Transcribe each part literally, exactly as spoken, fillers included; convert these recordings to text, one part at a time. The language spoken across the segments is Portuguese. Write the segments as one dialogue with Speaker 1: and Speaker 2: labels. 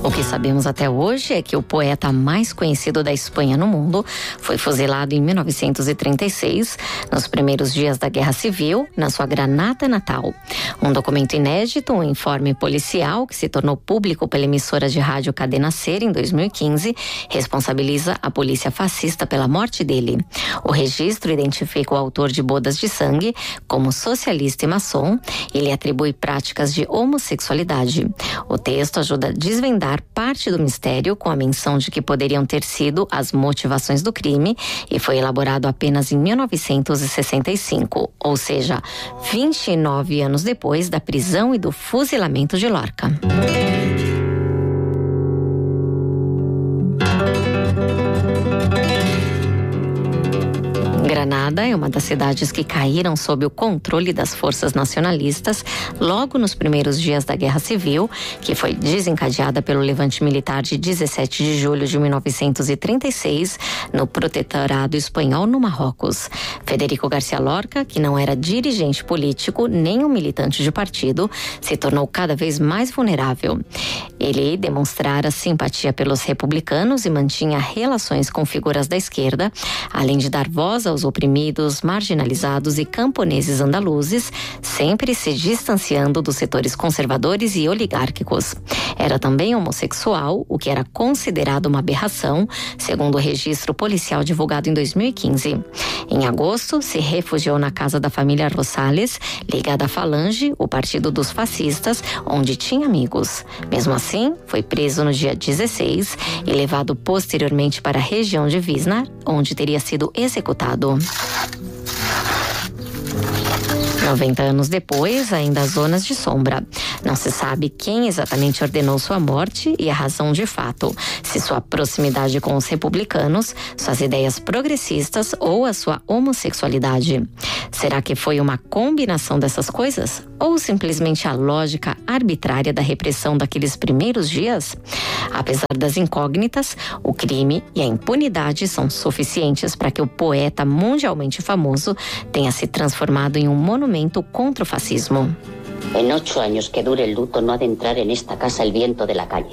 Speaker 1: O que sabemos até hoje é que o poeta mais conhecido da Espanha no mundo foi fuzilado em mil novecentos e trinta e seis, nos primeiros dias da Guerra Civil, na sua Granada natal. Um documento inédito, um informe policial que se tornou público pela emissora de rádio Cadena Ser em dois mil e quinze, responsabiliza a polícia fascista pela morte dele. O registro identifica o autor de Bodas de Sangue como socialista e maçom e lhe atribui práticas de homossexualidade. O texto ajuda a desvendar parte do mistério, com a menção de que poderiam ter sido as motivações do crime, e foi elaborado apenas em mil novecentos e sessenta e cinco, ou seja, vinte e nove anos depois da prisão e do fuzilamento de Lorca. Granada é uma das cidades que caíram sob o controle das forças nacionalistas logo nos primeiros dias da Guerra Civil, que foi desencadeada pelo levante militar de dezessete de julho de mil novecentos e trinta e seis no protetorado espanhol no Marrocos. Federico García Lorca, que não era dirigente político nem um militante de partido, se tornou cada vez mais vulnerável. Ele demonstrara simpatia pelos republicanos e mantinha relações com figuras da esquerda, além de dar voz aos oprimidos, marginalizados e camponeses andaluzes, sempre se distanciando dos setores conservadores e oligárquicos. Era também homossexual, o que era considerado uma aberração, segundo o registro policial divulgado em dois mil e quinze. Em agosto, se refugiou na casa da família Rosales, ligada à Falange, o partido dos fascistas, onde tinha amigos. Mesmo assim, foi preso no dia dezesseis e levado posteriormente para a região de Visnar, onde teria sido executado. noventa anos depois, ainda há zonas de sombra. Não se sabe quem exatamente ordenou sua morte e a razão de fato, se sua proximidade com os republicanos, suas ideias progressistas ou a sua homossexualidade. Será que foi uma combinação dessas coisas? Ou simplesmente a lógica arbitrária da repressão daqueles primeiros dias? Apesar das incógnitas, o crime e a impunidade são suficientes para que o poeta mundialmente famoso tenha se transformado em um monumento contra o fascismo.
Speaker 2: En ocho años que dure el luto no ha de entrar en esta casa el viento de la calle.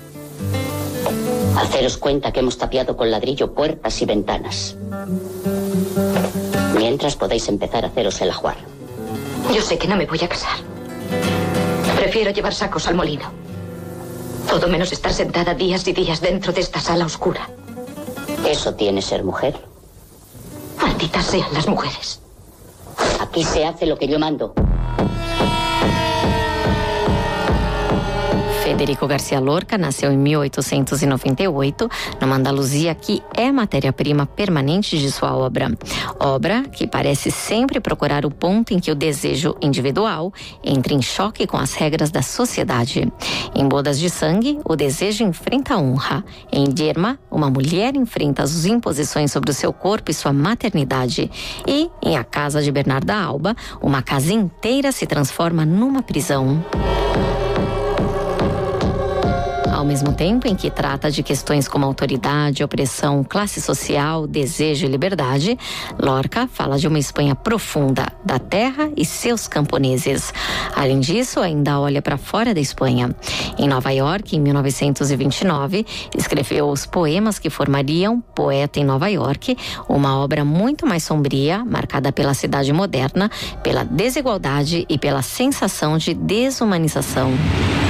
Speaker 2: Haceros cuenta que hemos tapiado con ladrillo puertas y ventanas. Mientras podéis empezar a haceros el ajuar.
Speaker 3: Yo sé que no me voy a casar. Prefiero llevar sacos al molino. Todo menos estar sentada días y días dentro de esta sala oscura.
Speaker 2: ¿Eso tiene ser mujer?
Speaker 3: Malditas sean las mujeres.
Speaker 2: Aquí se hace lo que yo mando.
Speaker 1: Federico García Lorca nasceu em mil oitocentos e noventa e oito, numa Andaluzia que é matéria-prima permanente de sua obra. Obra que parece sempre procurar o ponto em que o desejo individual entra em choque com as regras da sociedade. Em Bodas de Sangue, o desejo enfrenta a honra. Em Yerma, uma mulher enfrenta as imposições sobre o seu corpo e sua maternidade. E, em A Casa de Bernarda Alba, uma casa inteira se transforma numa prisão. Ao mesmo tempo em que trata de questões como autoridade, opressão, classe social, desejo e liberdade, Lorca fala de uma Espanha profunda, da terra e seus camponeses. Além disso, ainda olha para fora da Espanha. Em Nova York, em mil novecentos e vinte e nove, escreveu os poemas que formariam Poeta em Nova York, uma obra muito mais sombria, marcada pela cidade moderna, pela desigualdade e pela sensação de desumanização.